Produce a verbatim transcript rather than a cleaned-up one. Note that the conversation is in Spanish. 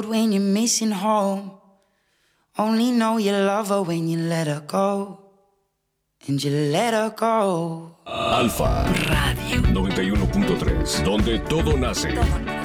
when you're missing home. Only know you love her when you let her go. And you let her go. Alfa Radio noventa y uno punto tres, donde todo nace. Todo.